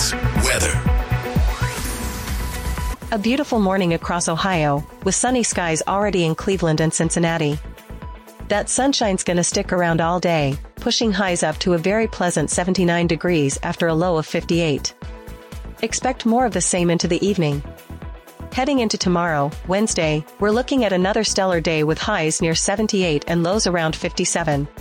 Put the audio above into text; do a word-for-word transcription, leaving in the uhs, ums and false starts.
Sports weather. A beautiful morning across Ohio, with sunny skies already in Cleveland and Cincinnati. That sunshine's gonna stick around all day, pushing highs up to a very pleasant seventy-nine degrees after a low of fifty-eight. Expect more of the same into the evening. Heading into tomorrow, Wednesday, we're looking at another stellar day with highs near seventy-eight and lows around fifty-seven.